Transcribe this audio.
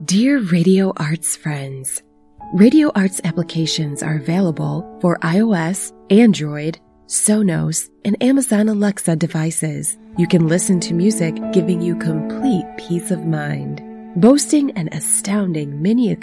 Dear Radio Arts friends, Radio Arts applications are available for iOS, Android, Sonos, and Amazon Alexa devices. You can listen to music giving you complete peace of mind. Boasting an astounding mini